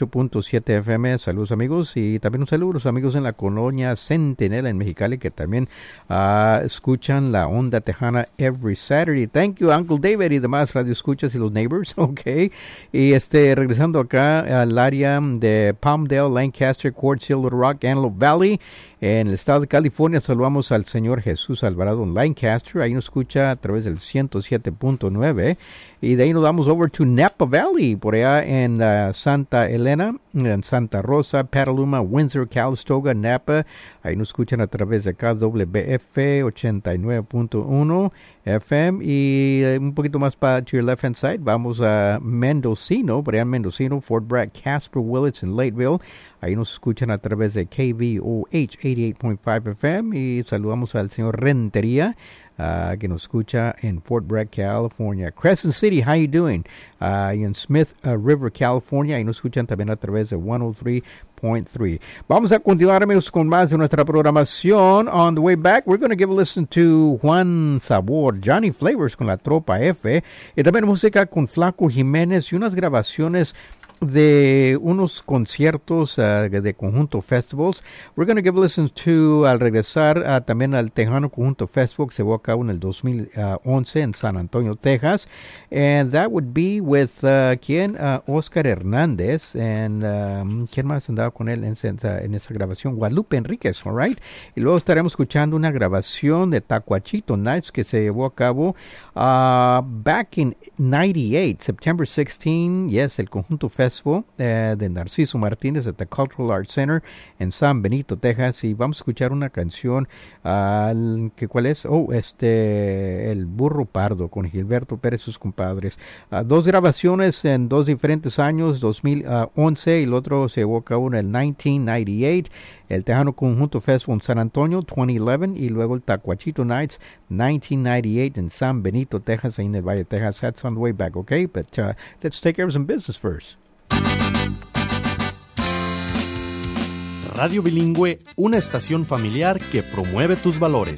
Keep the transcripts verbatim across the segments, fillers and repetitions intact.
ocho punto siete F M. Saludos amigos, y también un saludo a los amigos en la colonia Centinela en Mexicali que también uh, escuchan la onda tejana every Saturday. Thank you, Uncle David y demás radio escuchas y los neighbors. Ok, y este regresando acá al área de Palmdale, Lancaster, Quartz Hill, Little Rock, Antelope Valley. En el estado de California saludamos al señor Jesús Alvarado en Lancaster. Ahí nos escucha a través del ciento siete punto nueve. Y de ahí nos vamos over to Napa Valley, por allá en uh, Santa Elena, en Santa Rosa, Petaluma, Windsor, Calistoga, Napa. Ahí nos escuchan a través de K W F ochenta y nueve punto uno F M. Y uh, un poquito más para to your left hand side, vamos a Mendocino, por allá en Mendocino, Fort Bragg, Casper, Willits, en Lateville. Ahí nos escuchan a través de K V O H ochenta y ocho punto cinco F M. Y saludamos al señor Rentería, Uh, que nos escucha en Fort Bragg, California. Crescent City, how you doing? Uh, y en Smith uh, River, California, y nos escuchan también a través de ciento tres punto tres. Vamos a continuar, amigos, con más de nuestra programación. On the way back, we're going to give a listen to Juan Sabor, Johnny Flavors con la Tropa F, y también música con Flaco Jiménez y unas grabaciones de unos conciertos uh, de Conjunto Festivals. We're going to give a listen to, al regresar uh, también al Tejano Conjunto Festival que se llevó a cabo en el dos mil once en San Antonio, Texas. And that would be with, uh, ¿quién? Uh, Oscar Hernández. And, um, ¿quién más andaba con él en esa, en esa grabación? Guadalupe Enríquez, all right? Y luego estaremos escuchando una grabación de Tacuachito Nights que se llevó a cabo uh, back in ninety-eight, September sixteenth. Yes, el Conjunto Festival Uh, de Narciso Martínez at the Cultural Arts Center en San Benito, Texas, y vamos a escuchar una canción uh, que ¿cuál es? Oh, este El Burro Pardo con Gilberto Pérez y sus compadres. Uh, dos grabaciones en dos diferentes años, dos mil once y el otro se llevó a cabo en el nineteen ninety-eight. El Tejano Conjunto Festival en San Antonio, twenty eleven, y luego el Tacuachito Nights, nineteen ninety-eight, en San Benito, Texas, ahí en el Valle de Texas. That's on the way back, okay? But uh, let's take care of some business first. Radio Bilingüe, una estación familiar que promueve tus valores.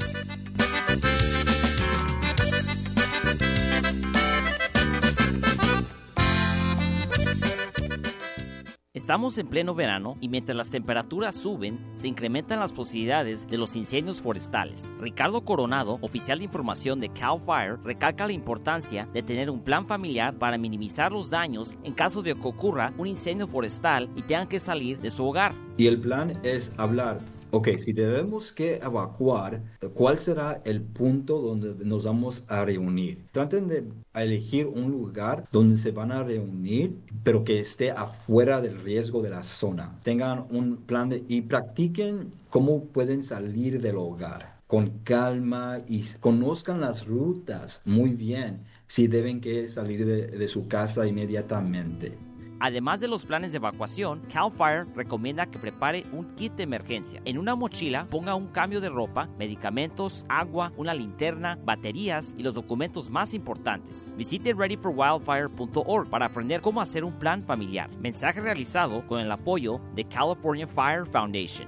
Estamos en pleno verano y mientras las temperaturas suben, se incrementan las posibilidades de los incendios forestales. Ricardo Coronado, oficial de información de CAL FIRE, recalca la importancia de tener un plan familiar para minimizar los daños en caso de que ocurra un incendio forestal y tengan que salir de su hogar. Y el plan es hablar. Ok, si debemos que evacuar, ¿cuál será el punto donde nos vamos a reunir? Traten de elegir un lugar donde se van a reunir, pero que esté afuera del riesgo de la zona. Tengan un plan de, y practiquen cómo pueden salir del hogar con calma y conozcan las rutas muy bien si deben que salir de, de su casa inmediatamente. Además de los planes de evacuación, CAL FIRE recomienda que prepare un kit de emergencia. En una mochila ponga un cambio de ropa, medicamentos, agua, una linterna, baterías y los documentos más importantes. Visite ready for wildfire punto org para aprender cómo hacer un plan familiar. Mensaje realizado con el apoyo de California Fire Foundation.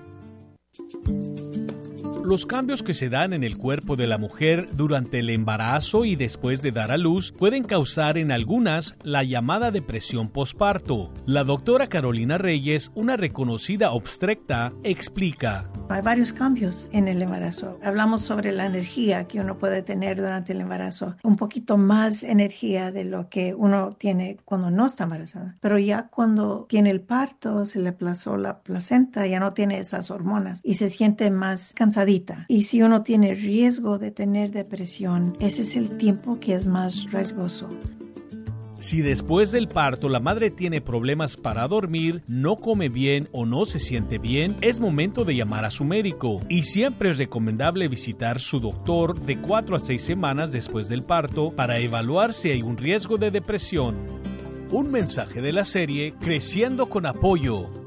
Los cambios que se dan en el cuerpo de la mujer durante el embarazo y después de dar a luz pueden causar en algunas la llamada depresión posparto. La doctora Carolina Reyes, una reconocida obstetra, explica. Hay varios cambios en el embarazo. Hablamos sobre la energía que uno puede tener durante el embarazo. Un poquito más energía de lo que uno tiene cuando no está embarazada. Pero ya cuando tiene el parto, se le aplazó la placenta, ya no tiene esas hormonas y se siente más cansadita. Y si uno tiene riesgo de tener depresión, ese es el tiempo que es más riesgoso. Si después del parto la madre tiene problemas para dormir, no come bien o no se siente bien, es momento de llamar a su médico. Y siempre es recomendable visitar su doctor de cuatro a seis semanas después del parto para evaluar si hay un riesgo de depresión. Un mensaje de la serie Creciendo con Apoyo.